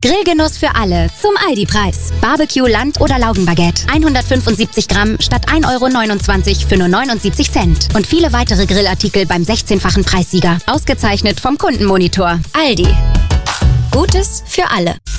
Grillgenuss für alle zum Aldi-Preis. Barbecue, Land- oder Laugenbaguette. 175 Gramm statt 1,29 € für nur 79 Cent. Und viele weitere Grillartikel beim 16-fachen Preissieger. Ausgezeichnet vom Kundenmonitor. Aldi. Gutes für alle.